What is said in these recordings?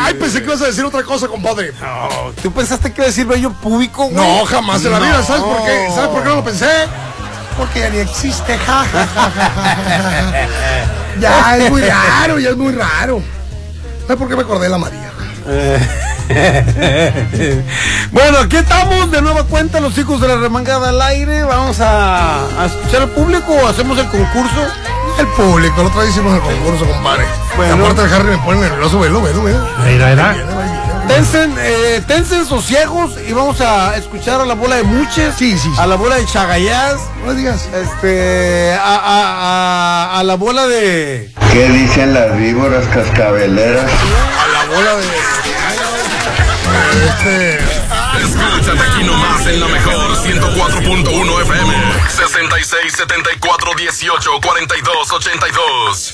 Ay, pensé que ibas a decir otra cosa, compadre. No, ¿tú pensaste que iba a decir vello púbico, güey? No, jamás en la vida. ¿Sabes por qué? ¿Sabes por qué no lo pensé? Porque ya ni existe, Ya es muy raro, ya es muy raro. ¿Sabes por qué me acordé de la María? Bueno, aquí estamos de nueva cuenta, los hijos de la remangada al aire. Vamos a escuchar al público o hacemos el concurso. El público, la otra vez hicimos el concurso, compadre. Bueno. Y aparte el Harry me pone nervioso, velo. Tensen sosiegos y vamos a escuchar a la bola de Muches, Sí. a la bola de Chagayás, No digas. a la bola de... ¿Qué dicen las víboras cascabeleras? A la bola de... Escúchate aquí nomás en la mejor 104.1 FM 66 74 18 42 82.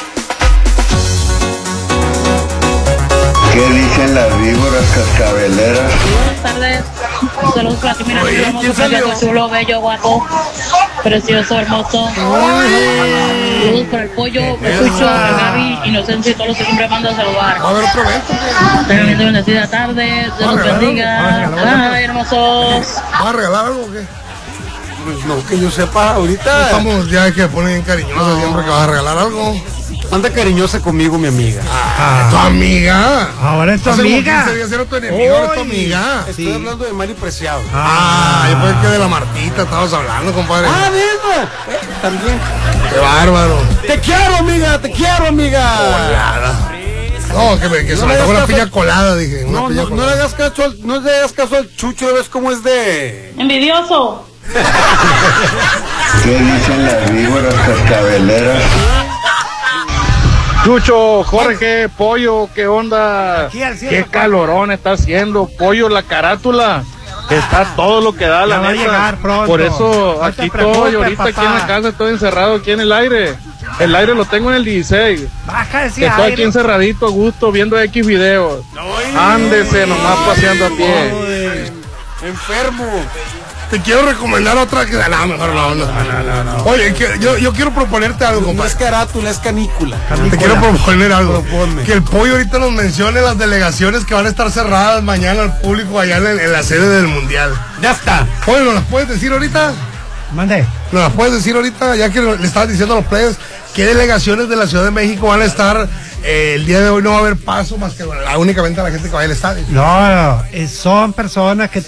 ¿Qué dicen las víboras cascabeleras? Buenas tardes, saludos para ti, mira, chulo, bello, guapo, precioso, hermoso. Saludos para el pollo, Pechucho, Gaby, Inocencia y todos los que siempre mando a saludar. Va a haber otro evento. Tengan una bendecida tarde, Dios los bendiga. Ay, hermosos. ¿Vas a regalar algo o qué? Pues no, que yo sepa, ahorita Estamos ya que ponen cariñosa siempre que vas a regalar algo. anda cariñosa conmigo mi amiga. Tu amiga. Ahora es tu Hace como amiga. 15 días era tu enemigo, ahora es tu amiga. Estoy hablando de Mari Preciado. Yo pensé que de la Martita estabas hablando, compadre. ¿Neta? También. Qué bárbaro. Te quiero, amiga, No, que se No me le tocó una hagas piña caso. colada, dije. No le hagas caso al Chucho, ves cómo es de... Envidioso. ¿Qué dicen las víboras cascabeleras? Chucho, Jorge, Pollo, ¿qué onda? Aquí al cielo, ¿Qué calorón está haciendo? Pollo, la carátula. Está todo lo que da, la Ya va a neta. llegar pronto. Por eso No te aquí preocupes, estoy, ahorita papá. aquí en la casa, estoy encerrado aquí en el aire. El aire lo tengo en el 16. Baja ese Que estoy aquí aire. encerradito a gusto viendo X videos. Ándese nomás paseando a pie. Enfermo. Te quiero recomendar otra que... No, mejor no. Oye, yo quiero proponerte algo, No compadre. es carátula, es canícula. Te quiero proponer algo. Proponme. Que el pollo ahorita nos mencione las delegaciones que van a estar cerradas mañana al público allá en la sede del Mundial. Ya está. Pollo, ¿nos las puedes decir ahorita? Mande. ¿Nos las puedes decir ahorita? Ya que le estabas diciendo a los players qué delegaciones de la Ciudad de México van a estar el día de hoy. No va a haber paso más que únicamente a la gente que vaya al estadio. No, son personas que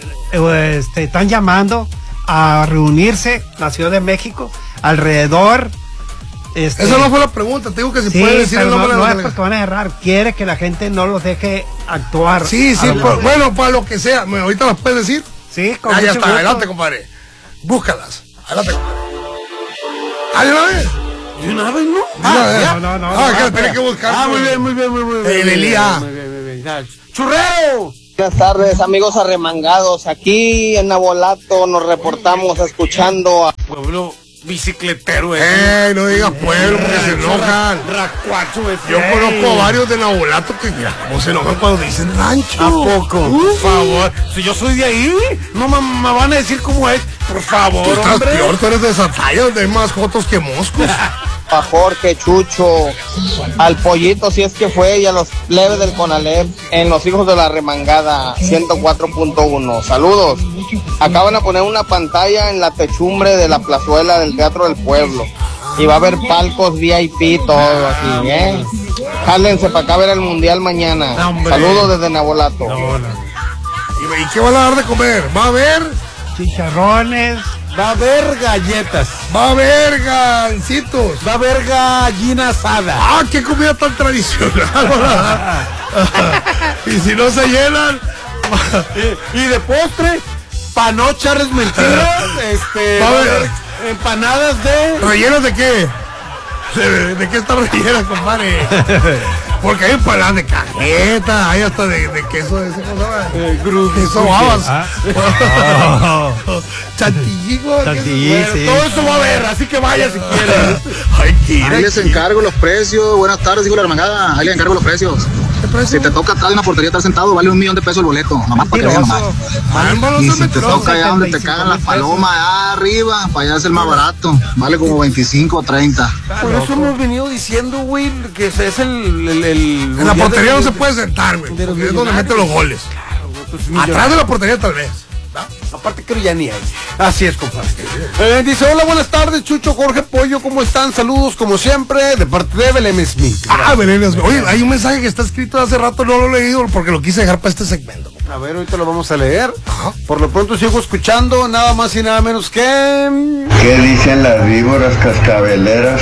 están llamando a reunirse en la Ciudad de México alrededor. Eso no fue la pregunta, te digo que si Sí, puedes decir el pero nombre no de es la porque van a errar. Quiere que la gente no los deje actuar. Sí, a lo mejor. bueno, para lo que sea. Ahorita las puedes decir. Sí, con Ya mucho está, gusto. adelante, compadre. Búscalas. Adelante, compadre. ¿De una vez? ¿De una vez no? Que la tenés que buscar. Muy bien. El IA. Muy bien. Ya. ¡Churrero! Buenas tardes, amigos arremangados. Aquí en Nabolato nos reportamos escuchando a... Pueblo bicicletero, No digas pueblo porque se enojan. Racuacho, Yo conozco a varios de Nabolato que mira cómo se enojan cuando dicen rancho. ¿A poco? Por favor. Si yo soy de ahí, no me van a decir cómo es. Por favor, Tú estás hombre. peor, tú eres de esa talla donde hay más jotos que moscos. a Jorge, Chucho, al Pollito, si es que fue, y a los plebes del Conalep en Los Hijos de la Remangada 104.1. Saludos. Acaban de poner una pantalla en la techumbre de la plazuela del Teatro del Pueblo. Y va a haber palcos VIP, todo aquí, ¿eh? Jálense para acá a ver el Mundial mañana. No, Saludos desde Nabolato. ¿Y qué van a dar de comer? ¿Va a haber? Chicharrones. Va a haber galletas. Va a haber gancitos. Va a haber gallina asada. ¡Ah, qué comida tan tradicional! Y si no se llenan... Y de postre, pa' no echarles mentiras, va a haber empanadas de... ¿Rellenas de qué? ¿De qué está rellena, compadre? Porque hay empanadas de cajeta, hay hasta de queso de ese, ¿cómo se llama? Queso babas. Chantilligo. Chantilly, sí. Todo eso va a haber, así que vaya si quieren. Hay que ir. Ahí les encargo los precios. Buenas tardes, digo la hermangada. Ahí les encargo los precios. Si te toca atrás de una portería estar sentado, vale $1,000,000 el boleto. Nomás para que vean nomás. Y si te toca allá donde te cagan las palomas, allá arriba, para allá es el más barato. Vale como 25 o 30. Por eso hemos venido diciendo, güey, que es en la portería no se puede sentar, güey. Es donde meten los goles. Atrás de la portería tal vez. Aparte creo ya ni hay. Así es, compadre. Dice, hola, buenas tardes, Chucho, Jorge, Pollo, ¿cómo están? Saludos, como siempre, de parte de Belén Smith. Belén Smith. Oye, hay un mensaje que está escrito hace rato, no lo he leído porque lo quise dejar para este segmento. A ver, ahorita lo vamos a leer. Por lo pronto sigo escuchando, nada más y nada menos que... ¿Qué dicen las víboras cascabeleras?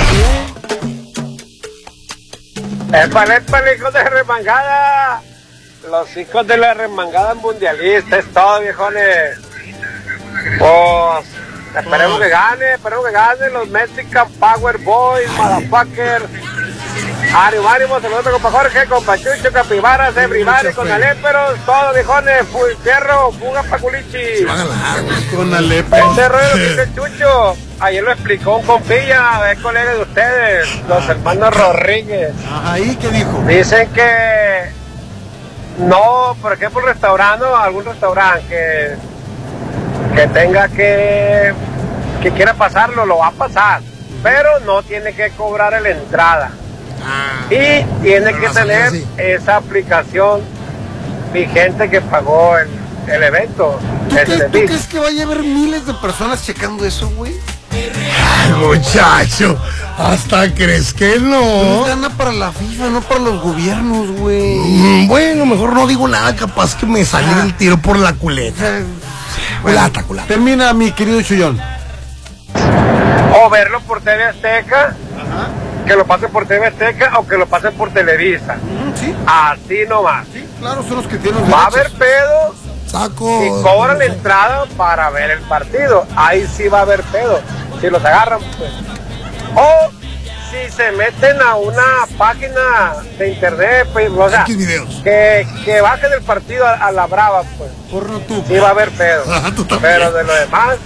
¡Épale, hijos de remangada! Los hijos de la remangada mundialista, es todo, viejones. Pues, esperemos que gane los Mexican Power Boys, motherfucker. Ánimo, saludos, compa Jorge, compa Chucho, Capibaras, Everybody, con Aléperos, todo, viejones, fierro, fuga pa' culichi. Con Aléperos. Este rollo lo que dice Chucho, ayer lo explicó un compilla, es colega de ustedes, los hermanos Rodríguez. Ajá, ¿y qué dijo? Dicen que no, por ejemplo, algún restaurante que tenga que quiera pasarlo, lo va a pasar, pero no tiene que cobrar la entrada. Y tiene que tener esa aplicación vigente que pagó el evento. ¿Tú crees que vaya a haber miles de personas checando eso, güey? Ay, muchacho, hasta crees que no. Es gana para la FIFA, no para los gobiernos, güey. Bueno, mejor no digo nada, capaz que me sale el tiro por la culeta. Culata. Termina, mi querido Chuyón. O verlo por TV Azteca, que lo pasen por TV Azteca o que lo pasen por Televisa. ¿Sí? Así nomás. Sí, claro, son los que tienen los va derechos. A haber pedo. Si cobran la entrada para ver el partido, ahí sí va a haber pedo. Si los agarran, pues. O si se meten a una página de internet, pues, o sea, que bajen el partido a la brava, pues. Sí va a haber pedo. Pero de lo demás,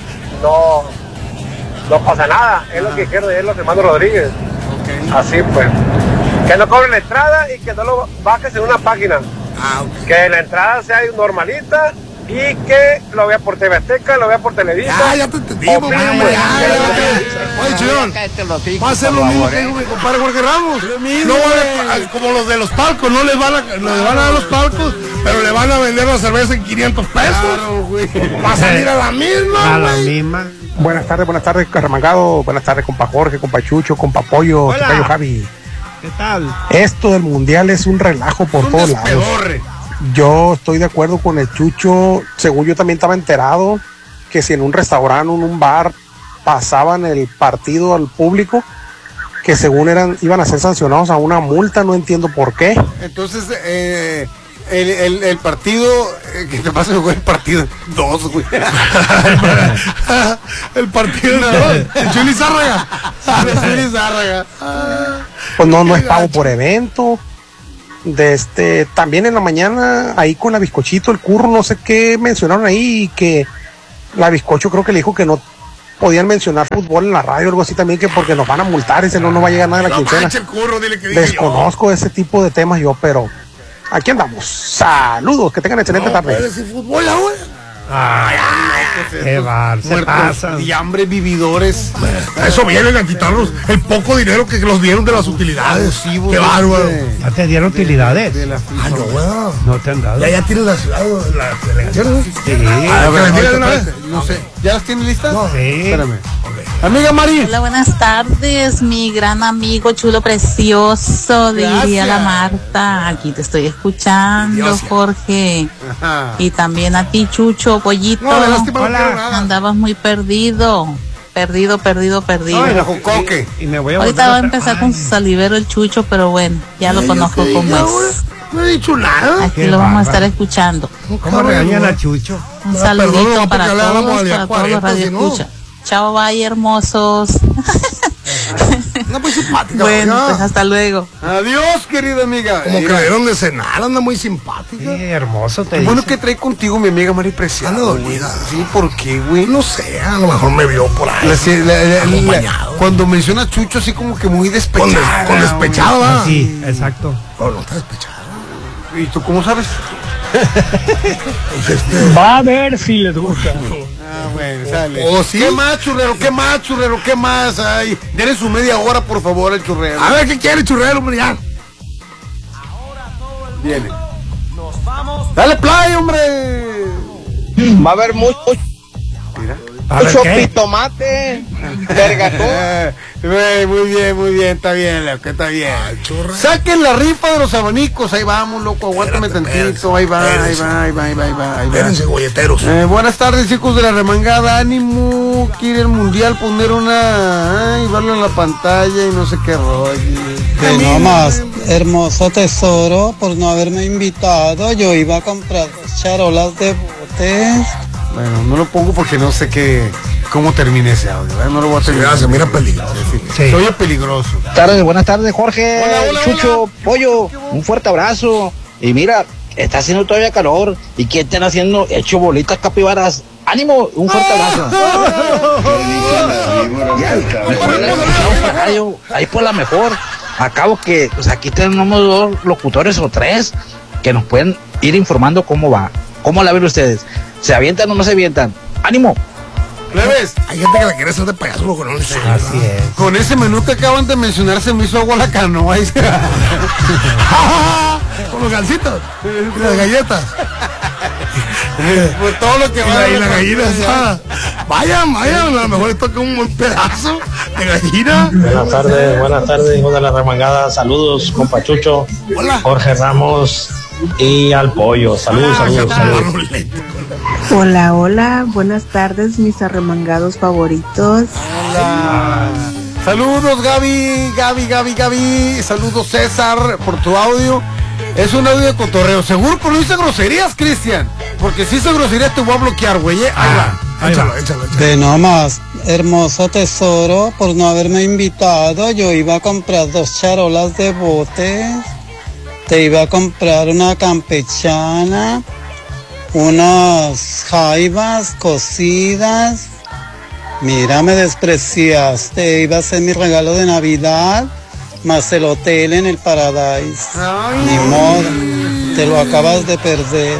no pasa nada. Es lo que dijeron los hermanos Rodríguez. Así pues. Que no cobren la entrada y que no lo bajes en una página. Que la entrada sea normalita y que lo vea por TV Azteca, lo vea por Televisa. Ya te entendimos, Oye, Chuyón, va a ser lo mismo que dijo mi compadre Jorge Ramos. No como los de los palcos, no les van a dar los palcos, pero le van a vender la cerveza en 500 pesos. Claro, güey. Va a salir a la misma. A la misma. Buenas tardes, Carramangado. Buenas tardes, compa Jorge, compa Chucho, compa Pollo, tocayo Javi. ¿Qué tal? Esto del mundial es un relajo por todos lados. Yo estoy de acuerdo con el Chucho. Según yo también estaba enterado que si en un restaurante o en un bar pasaban el partido al público, que según iban a ser sancionados a una multa, no entiendo por qué. Entonces, el partido, que te pasa el partido 2, güey. El partido 2. El Chuli Zárraga. Pues no es pago por evento. También en la mañana, ahí con la Bizcochito, el curro, no sé qué mencionaron ahí, y que la Bizcocho creo que le dijo que no podían mencionar fútbol en la radio o algo así también, que porque nos van a multar y no va a llegar nada de la quincena. Desconozco ese tipo de temas yo, pero aquí andamos. Saludos, que tengan excelente tarde. ¿Puedes decir fútbol ahora? Qué bar, se pasan. Y hambre vividores. Eso vienen a quitarnos el poco dinero que los dieron de las utilidades. Qué bárbaro. ¿Ya te dieron utilidades? No te han dado. Ya tienes la delegación. Sí. No sé. ¿Ya las tienes listas? No. Sí. Espérame. Amiga Mari. Hola, buenas tardes, mi gran amigo chulo precioso, diría la Marta. Aquí te estoy escuchando, Jorge. Ajá. Y también a ti, Chucho, Pollito. Andabas muy perdido. Perdido. Y me voy a ahorita va a empezar con su salivero el Chucho, pero bueno, ya lo conozco como es. No he dicho nada. Aquí lo vamos a estar escuchando. ¿Cómo regañan a Chucho? Un saludito para todos los radioescuchas. Chao, bye, hermosos. Anda muy simpática. Bueno, pues hasta luego. Adiós, querida amiga. Como que le dieron de cenar, anda muy simpática. Qué hermoso te bueno, que trae contigo mi amiga Mari Preciada. Anda dolida. Sí, ¿por qué, güey? No sé, a lo mejor me vio por ahí. Acompañado. Cuando menciona a Chucho, así como que muy despechado. Con despechado, ¿verdad? Sí, exacto. No está despechado. ¿Y tú cómo sabes? Va a ver si les gusta. Bueno, sale. ¿Qué más, churrero? ¿Qué más? Ay, denle su media hora, por favor, el churrero. A ver, ¿qué quiere el churrero, hombre? Ya. Viene. Dale play, hombre. Va a haber mucho pitomate, vergatón. Muy bien, está bien, loco, está bien. Saquen la rifa de los abanicos, ahí vamos, loco, aguántame tantito, ahí va. Espérense, golleteros. Buenas tardes, chicos de la remangada, ánimo, quiere el mundial poner y verlo en la pantalla y no sé qué rollo. Que no más, hermoso tesoro, por no haberme invitado, yo iba a comprar 2 charolas de botes. Bueno, no lo pongo porque no sé cómo termine ese audio, no lo voy a terminar. Se mira peligroso. Sí. Soy peligroso. Buenas tardes, Jorge. Hola, Chucho, Pollo, un fuerte abrazo. Y mira, está haciendo todavía calor. ¿Y qué están haciendo? Hecho bolitas capibaras. ¡Ánimo! Un fuerte abrazo. Ahí por la mejor. Acabo que pues aquí tenemos 2 locutores o 3 que nos pueden ir informando cómo va. ¿Cómo la ven ustedes? ¿Se avientan o no se avientan? ¡Ánimo! ¿Plebes? Hay gente que la quiere hacer de payaso, loco, no le sé. Así es. Con ese menú que acaban de mencionar se me hizo agua la canoa. Con los gancitos, las galletas. Por todo lo que va y la gallina asada. Vayan, a lo mejor les toca un buen pedazo de gallina. Buenas tardes, hijos de la remangada. Saludos, compa Chucho. Hola. Jorge Ramos y al Pollo. Saludos. Hola, buenas tardes, mis arremangados favoritos. Hola. Saludos, Gaby. Saludos, César, por tu audio. Es un audio de cotorreo. Seguro que no dice groserías, Cristian. Porque si dice groserías te voy a bloquear, güey. Échalo. De no más, hermoso tesoro, por no haberme invitado, yo iba a comprar 2 charolas de botes. Te iba a comprar una campechana, unas jaivas cocidas. Mira, me despreciaste. Iba a ser mi regalo de Navidad, más el hotel en el Paradise. Ni modo, te lo acabas de perder.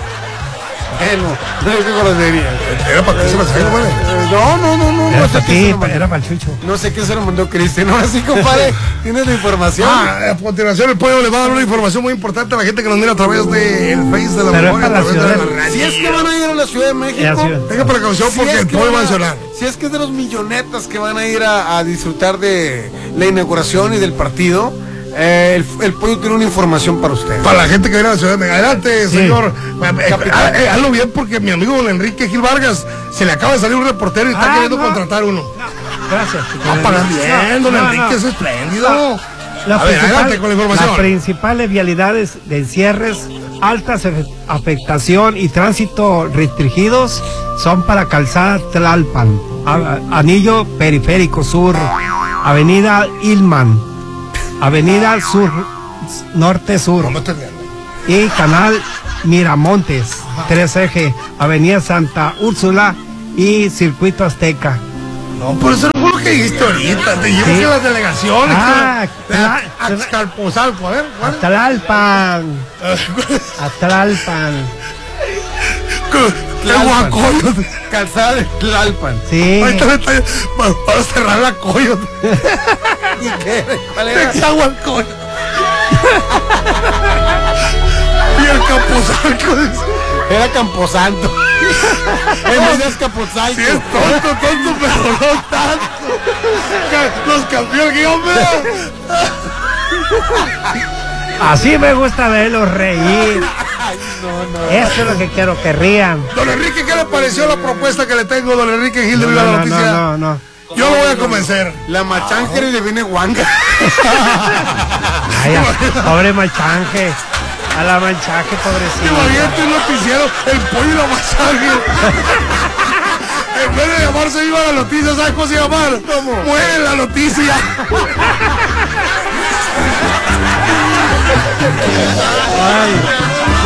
No, qué grosería. Era para que se me salga, güey. No. Era para ti, era para el Chucho. No sé qué se lo mandó Cristian. Ahora sí, compadre, tienes la información. A continuación el Pollo le va a dar una información muy importante a la gente que nos mira a través del Face de la memoria, a través de la radio. Si es que van a ir a la Ciudad de México, tenga precaución porque el Pollo va a mencionar. Si es que es de los millonetas que van a ir a disfrutar de la inauguración y del partido, el Pollo tiene una información para usted. Para la gente que viene a la Ciudad de México. Adelante, señor. Hazlo bien porque mi amigo don Enrique Gil Vargas se le acaba de salir un reportero y está queriendo contratar uno. Gracias. Va a pagar bien, don Enrique, es espléndido. Adelante con la información. Las principales vialidades de encierres, alta afectación y tránsito restringidos son para Calzada Tlalpan, Anillo Periférico Sur, Avenida Ilman, Avenida Sur Norte Sur y Canal Miramontes, 3 Eje, Avenida Santa Úrsula y Circuito Azteca. No, por eso no fue lo que dijiste ahorita. Te llevo que las delegaciones. Axcalpozalco, a ver. Atlalpan. Calzada de Tlalpan. Sí. Para cerrar la Coyo. ¿Y qué? ¿Cuál era? Texahualcoyo. Y el Camposanco. Era Camposanto. En vez de Escapozalco. Sí, es tonto, pero no tanto. Los campeones que hombre. Así me gusta verlos reír. Eso es lo que quiero que rían. Don Enrique, ¿qué le pareció la propuesta que le tengo, don Enrique Gil de Viva la Noticia? No. Yo lo voy a convencer. La machángere le viene guanga. Ay, pobre machange. A la manchaje, pobrecito. Imagínate un noticiero, el Pollo y la machange. En vez de llamarse Viva la Noticia, ¿sabes cómo se llamar? ¿Cómo? Muere la noticia. Ay.